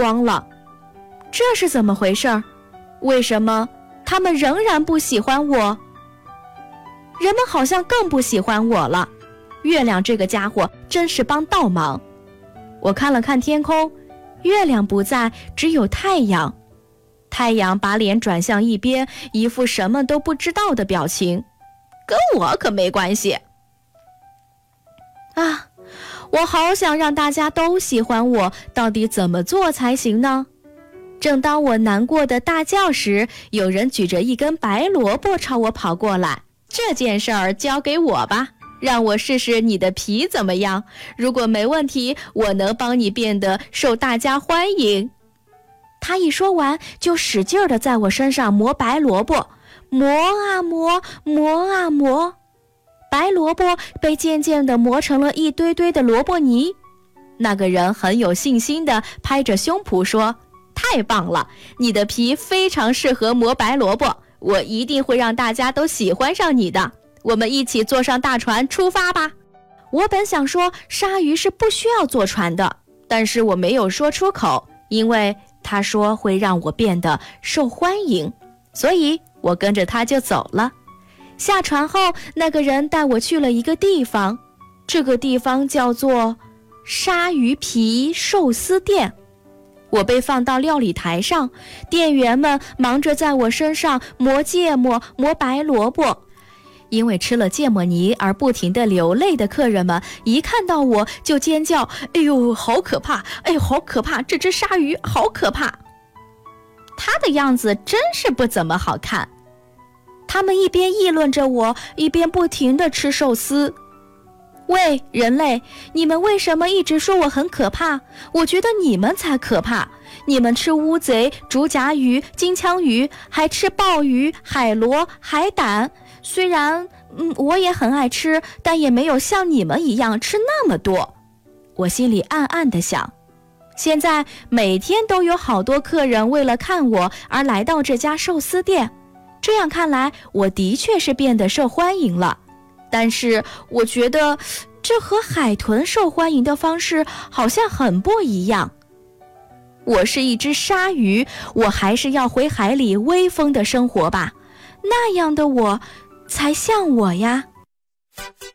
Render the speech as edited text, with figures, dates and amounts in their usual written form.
光了。这是怎么回事？为什么他们仍然不喜欢我？人们好像更不喜欢我了。月亮这个家伙真是帮倒忙。我看了看天空，月亮不在，只有太阳。太阳把脸转向一边，一副什么都不知道的表情。跟我可没关系。啊，我好想让大家都喜欢我，到底怎么做才行呢？正当我难过的大叫时，有人举着一根白萝卜朝我跑过来。这件事儿交给我吧，让我试试你的皮怎么样？如果没问题，我能帮你变得受大家欢迎。他一说完，就使劲地在我身上磨白萝卜，磨啊磨，磨啊磨。白萝卜被渐渐地磨成了一堆堆的萝卜泥。那个人很有信心地拍着胸脯说：太棒了，你的皮非常适合磨白萝卜，我一定会让大家都喜欢上你的。我们一起坐上大船出发吧。我本想说鲨鱼是不需要坐船的，但是我没有说出口，因为他说会让我变得受欢迎，所以我跟着他就走了。下船后，那个人带我去了一个地方，这个地方叫做鲨鱼皮寿司店。我被放到料理台上，店员们忙着在我身上磨芥末、磨白萝卜。因为吃了芥末泥而不停地流泪的客人们，一看到我就尖叫：哎呦，好可怕！哎呦，好可怕！这只鲨鱼好可怕！它的样子真是不怎么好看。他们一边议论着我，一边不停地吃寿司。喂，人类，你们为什么一直说我很可怕？我觉得你们才可怕。你们吃乌贼、竹荚鱼、金枪鱼，还吃鲍鱼、海螺、海胆。虽然我也很爱吃，但也没有像你们一样吃那么多。我心里暗暗地想，现在每天都有好多客人为了看我而来到这家寿司店，这样看来我的确是变得受欢迎了。但是我觉得这和海豚受欢迎的方式好像很不一样。我是一只鲨鱼，我还是要回海里威风的生活吧，那样的我才像我呀。